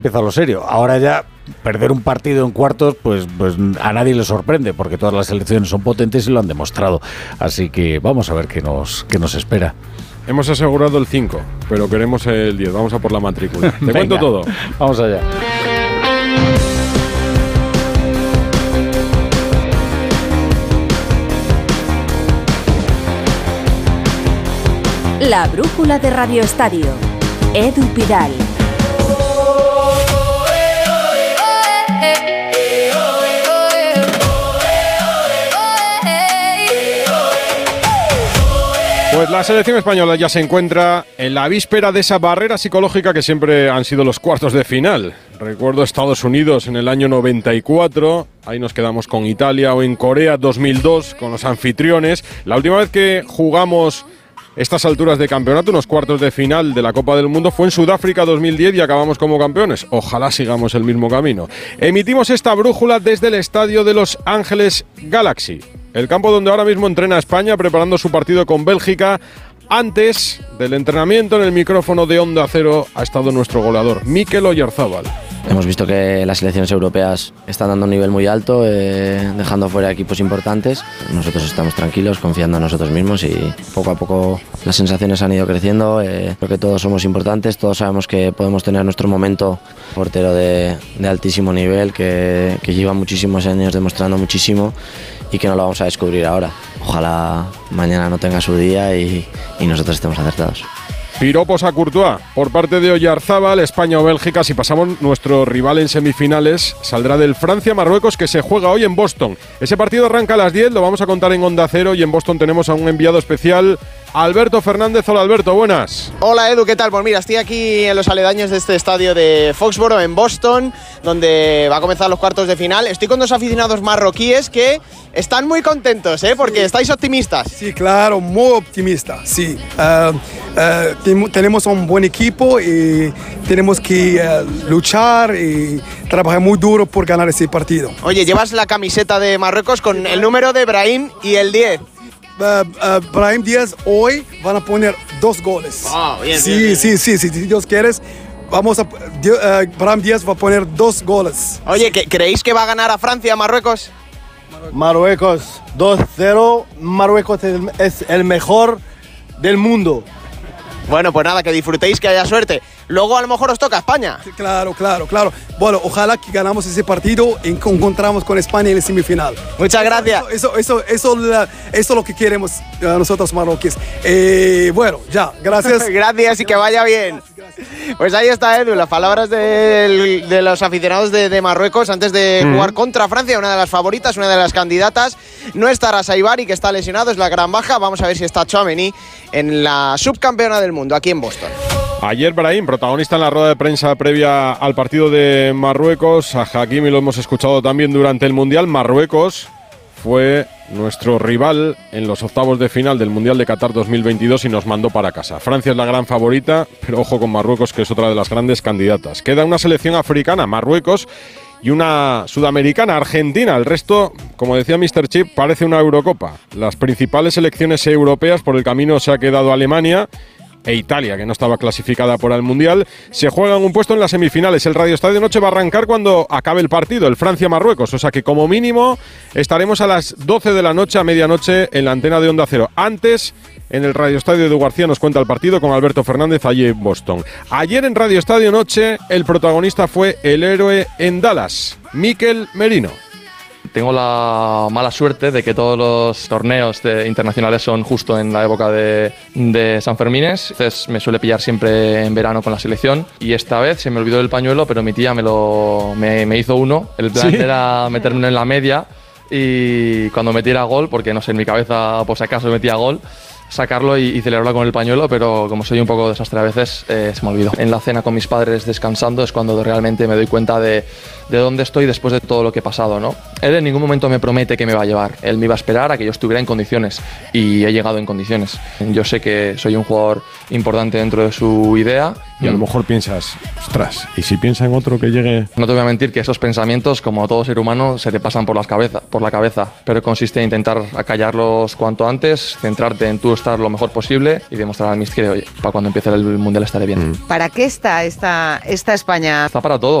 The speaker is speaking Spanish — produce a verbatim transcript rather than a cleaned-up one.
empieza lo serio. Ahora ya perder un partido en cuartos, pues, pues a nadie le sorprende, porque todas las selecciones son potentes y lo han demostrado. Así que vamos a ver qué nos, qué nos espera. Hemos asegurado el cinco, pero queremos el diez. Vamos a por la matrícula. Te cuento todo. Vamos allá. La brújula de Radio Estadio. Edu Pidal. Pues la selección española ya se encuentra en la víspera de esa barrera psicológica que siempre han sido los cuartos de final. Recuerdo Estados Unidos en el año noventa y cuatro, ahí nos quedamos con Italia, o en Corea dos mil dos con los anfitriones. La última vez que jugamos estas alturas de campeonato, unos cuartos de final de la Copa del Mundo, fue en Sudáfrica dos mil diez y acabamos como campeones. Ojalá sigamos el mismo camino. Emitimos esta brújula desde el estadio de Los Ángeles Galaxy, el campo donde ahora mismo entrena España preparando su partido con Bélgica. Antes del entrenamiento, en el micrófono de Onda Cero ha estado nuestro goleador, Mikel Oyarzábal. Hemos visto que las selecciones europeas están dando un nivel muy alto, eh, dejando fuera equipos importantes. Nosotros estamos tranquilos, confiando en nosotros mismos y poco a poco las sensaciones han ido creciendo. Eh, creo que todos somos importantes, todos sabemos que podemos tener nuestro momento. Portero de, de altísimo nivel, que, que lleva muchísimos años demostrando muchísimo y que no lo vamos a descubrir ahora. Ojalá mañana no tenga su día y, y nosotros estemos acertados. Piropos a Courtois por parte de Oyarzábal. España o Bélgica, si pasamos, nuestro rival en semifinales saldrá del Francia-Marruecos, que se juega hoy en Boston. Ese partido arranca a las diez, lo vamos a contar en Onda Cero, y en Boston tenemos a un enviado especial, Alberto Fernández. Hola Alberto, buenas. Hola Edu, ¿qué tal? Pues mira, estoy aquí en los aledaños de este estadio de Foxborough en Boston, donde va a comenzar los cuartos de final. Estoy con dos aficionados marroquíes que están muy contentos, ¿eh? Porque sí. Estáis optimistas. Sí, claro, muy optimistas, sí. Uh, uh, tenemos un buen equipo y tenemos que uh, luchar y trabajar muy duro por ganar ese partido. Oye, llevas la camiseta de Marruecos con el número de Brahim y el diez. Uh, uh, Brahim Díaz hoy van a poner dos goles. Oh, bien, sí, bien, bien. sí, sí, sí, si Dios quiere, vamos a, uh, Brahim Díaz va a poner dos goles. Oye, ¿creéis que va a ganar a Francia, Marruecos? Marruecos dos cero, Marruecos es el mejor del mundo. Bueno, pues nada, que disfrutéis, que haya suerte. Luego a lo mejor os toca España. Sí, claro, claro, claro. Bueno, ojalá que ganamos ese partido y encontramos con España en la semifinal. Muchas gracias. Eso, eso, eso, eso, eso es lo que queremos nosotros marroquíes. Eh, bueno, ya, gracias. Gracias y que vaya bien. Gracias, gracias. Pues ahí está, Edu, las palabras de, de los aficionados de, de Marruecos antes de mm. jugar contra Francia, una de las favoritas, una de las candidatas. No está Rasaibari, que está lesionado, es la gran baja. Vamos a ver si está Tchouaméni en la subcampeona del mundo, aquí en Boston. Ayer Brahim, protagonista en la rueda de prensa previa al partido de Marruecos. A Hakimi lo hemos escuchado también durante el Mundial. Marruecos fue nuestro rival en los octavos de final del Mundial de Qatar dos mil veintidós y nos mandó para casa. Francia es la gran favorita, pero ojo con Marruecos, que es otra de las grandes candidatas. Queda una selección africana, Marruecos, y una sudamericana, Argentina. El resto, como decía míster Chip, parece una Eurocopa. Las principales selecciones europeas, por el camino se ha quedado Alemania e Italia, que no estaba clasificada para el Mundial. Se juegan un puesto en las semifinales. El Radio Estadio Noche va a arrancar cuando acabe el partido, el Francia-Marruecos. O sea que como mínimo estaremos a las doce de la noche, a medianoche, en la antena de Onda Cero. Antes, en el Radio Estadio de García nos cuenta el partido con Alberto Fernández allí en Boston. Ayer en Radio Estadio Noche el protagonista fue el héroe en Dallas, Mikel Merino. Tengo la mala suerte de que todos los torneos de, internacionales son justo en la época de, de San Fermines. Entonces me suele pillar siempre en verano con la selección. Y esta vez se me olvidó el pañuelo, pero mi tía me, lo, me, me hizo uno. El plan ¿Sí? era meterme en la media y cuando metiera gol, porque no sé, en mi cabeza por si acaso metía gol, sacarlo y, y celebrarlo con el pañuelo, pero como soy un poco desastre a veces, eh, se me olvidó. En la cena con mis padres descansando es cuando realmente me doy cuenta de, de dónde estoy después de todo lo que he pasado, ¿no? Él en ningún momento me promete que me va a llevar. Él me iba a esperar a que yo estuviera en condiciones y he llegado en condiciones. Yo sé que soy un jugador importante dentro de su idea y a lo mejor piensas, ostras, ¿y si piensa en otro que llegue? No te voy a mentir que esos pensamientos, como todo ser humano, se te pasan por, las cabeza, por la cabeza, pero consiste en intentar acallarlos cuanto antes, centrarte en tú estar lo mejor posible y demostrar al míster que, oye, para cuando empiece el Mundial estaré bien. ¿Para qué está esta, esta España? Está para todo.